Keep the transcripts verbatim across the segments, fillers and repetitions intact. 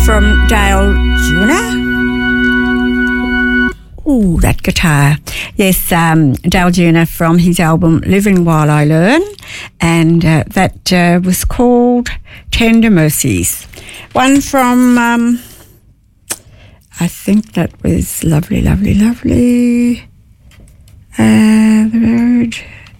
from Dale Junior Ooh, that guitar. Yes, um, Dale Junior from his album Living While I Learn, and uh, that uh, was called Tender Mercies. One from, um, I think that was Lovely, Lovely, Lovely. Uh, the road.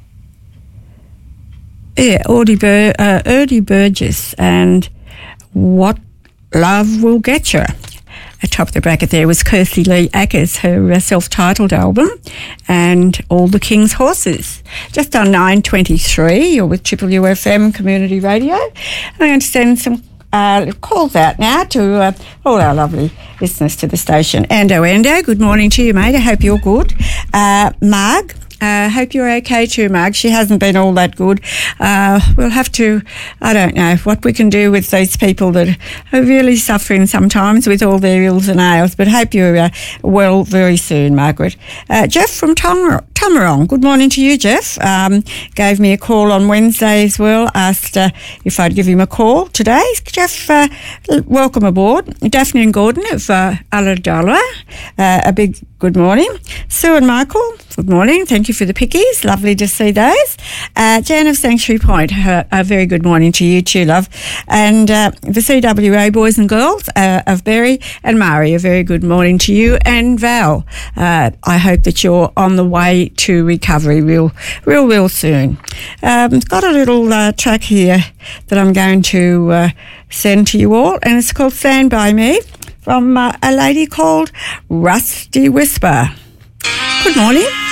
Yeah, Erdie Bur- uh, Erdie Burgess and What Love Will Get You. Atop the bracket there was Kirsty Lee Ackers, her uh, self-titled album, and All the King's Horses. Just on nine twenty-three, you're with Triple U F M Community Radio. I'm going to send some uh, calls out now to uh, all our lovely listeners to the station. Ando Ando, good morning to you, mate. I hope you're good. Uh, Marg, I uh, hope you're okay too, Marg. She hasn't been all that good. Uh, we'll have to, I don't know, what we can do with those people that are really suffering sometimes with all their ills and ails, but hope you're uh, well very soon, Margaret. Uh, Jeff from Tom- Tomarong, good morning to you, Jeff. Um, gave me a call on Wednesday as well, asked uh, if I'd give him a call today. Jeff, uh, welcome aboard. Daphne and Gordon of uh, Ulladulla, uh, a big good morning. Sue and Michael, good morning. Thank you for the pickies. Lovely to see those. Uh, Jan of Sanctuary Point, uh, a very good morning to you too, love. And uh, the C W A boys and girls uh, of Berry and Mari, a very good morning to you. And Val, uh, I hope that you're on the way to recovery real, real, real soon. Um, got a little uh, track here that I'm going to uh, send to you all, and it's called Stand By Me, from uh, a lady called Rusty Whisper. Good morning.